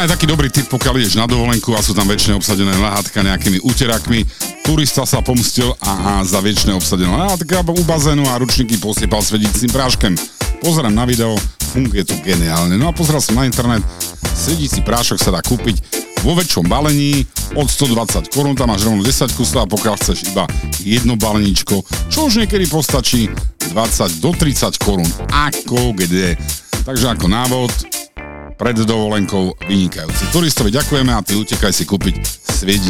Možno aj taký dobrý tip, pokiaľ ideš na dovolenku a sú tam väčšine obsadené lehátka nejakými úterakmi. Turista sa pomstil a za väčšine obsadené lehátka u bazénu a ručníky posypal svedícim práškem. Pozerám na video, funguje to geniálne. No a pozeral som na internet, svedíci prášok sa dá kúpiť vo väčšom balení od 120 korún, tam máš rovno 10 kusov a pokiaľ chceš iba jedno baleníčko, čo už niekedy postačí 20 do 30 korún. Ako kde. Takže ako návod, pred dovolenkou vynikajúci. Turistovi ďakujeme a ty utekaj si kúpiť svietiť